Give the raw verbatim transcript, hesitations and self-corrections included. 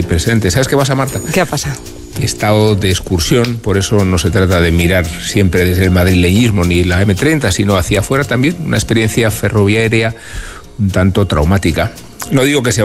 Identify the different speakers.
Speaker 1: presente. ¿Sabes qué pasa, Marta?
Speaker 2: ¿Qué pasa?
Speaker 1: He estado de excursión, por eso no se trata de mirar siempre desde el madrileñismo ni la eme treinta, sino hacia afuera también, una experiencia ferroviaria un tanto traumática. No digo que sea